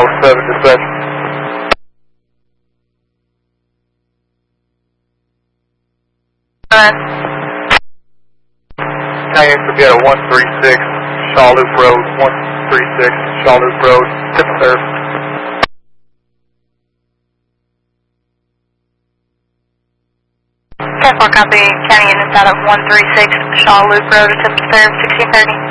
7 dispatch. Canyon should be at a 136 Shaw Loop Road, 136 Shaw Loop Road, tip of serve. Copy. County units out of 136 Shaw Loop Road, attempt to serve 1630.